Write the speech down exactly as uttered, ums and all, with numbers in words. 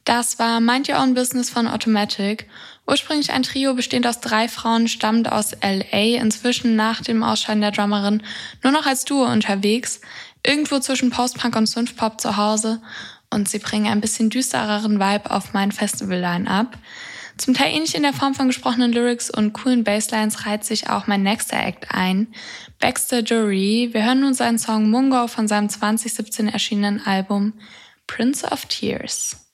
Das war Mind Your Own Business von Automatic. Ursprünglich ein Trio bestehend aus drei Frauen, stammend aus L A, inzwischen nach dem Ausscheiden der Drummerin nur noch als Duo unterwegs, irgendwo zwischen Post-Punk und Synthpop zu Hause, und sie bringen ein bisschen düstereren Vibe auf mein Festival-Line-Up. Zum Teil ähnlich in der Form von gesprochenen Lyrics und coolen Basslines reiht sich auch mein nächster Act ein, Baxter Dury. Wir hören nun seinen Song Mungo von seinem zwanzig siebzehn erschienenen Album Prince of Tears.